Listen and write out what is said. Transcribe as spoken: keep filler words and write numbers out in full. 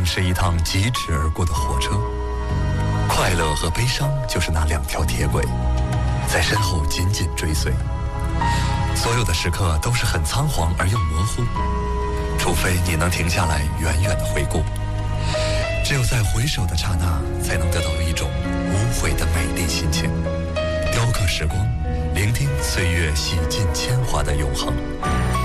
是一趟疾驰而过的火车，快乐和悲伤就是那两条铁轨，在身后紧紧追随。所有的时刻都是很仓皇而又模糊，除非你能停下来远远的回顾，只有在回首的刹那，才能得到一种无悔的美丽心情，雕刻时光，聆听岁月洗尽铅华的永恒。